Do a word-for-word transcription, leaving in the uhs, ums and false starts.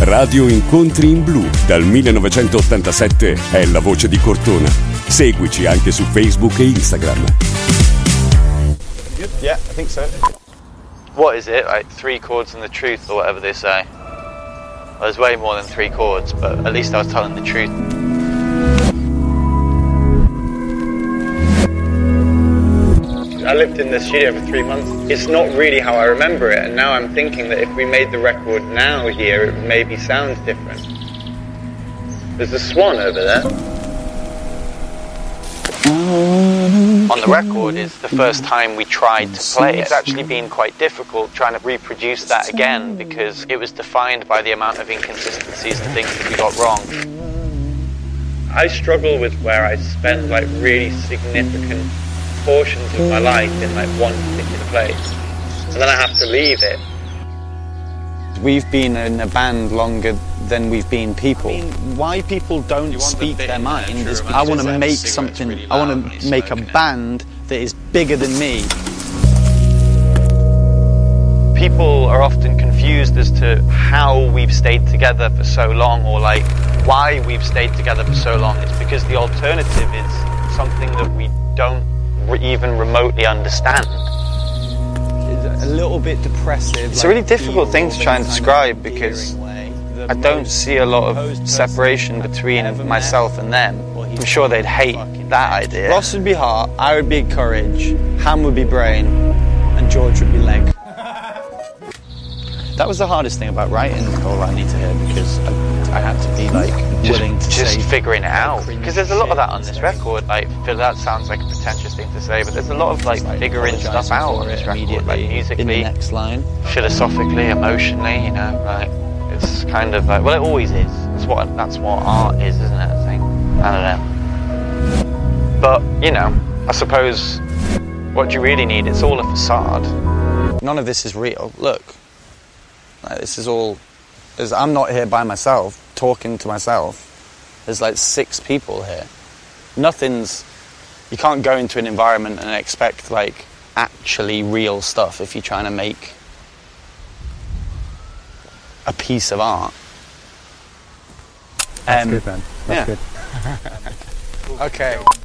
Radio Incontri in Blu dal millenovecentottantasette è la voce di Cortona. Seguici anche su Facebook e Instagram. Yeah, I think so. What is it? Like three chords and the truth, or whatever they say. Well, there's way more than three chords, but at least I was telling the truth. I lived in the studio for three months. It's not really how I remember it, and now I'm thinking that if we made the record now here, it maybe sounds different. There's a swan over there. On the record is the first time we tried to play. It's actually been quite difficult trying to reproduce that again because it was defined by the amount of inconsistencies and things that we got wrong. I struggle with where I spend like really significant portions of my life in like one particular place, and then I have to leave it. We've been in a band longer than we've been people. I mean, why people don't speak their mind is because I want to make something, really I want to make a band that is bigger than me. People are often confused as to how we've stayed together for so long, or like why we've stayed together for so long. It's because the alternative is something that we don't even remotely understand. It's a little bit depressive. It's like a really difficult thing to try and describe because I don't see a lot of separation between myself and them. I'm sure they'd hate that idea. Ross would be heart, I would be courage, Ham would be brain, and George would be leg. That was the hardest thing about writing All I Need to Hear, because I, I had to be like willing just, to just say figuring it out. Because there's a lot of that on this record. Like, feel that sounds like a pretentious thing to say, but there's a lot of like figuring stuff out on this record, like musically, in the next line, philosophically, emotionally. You know, like it's kind of like, well, it always is. That's what that's what art is, isn't it? I think. I don't know. But you know, I suppose what do you really need? It's all a facade. None of this is real. Look. Like, this is all, is, I'm not here by myself, talking to myself. There's like six people here. Nothing's, you can't go into an environment and expect like actually real stuff if you're trying to make a piece of art. That's um, good, man. That's yeah. good. Okay.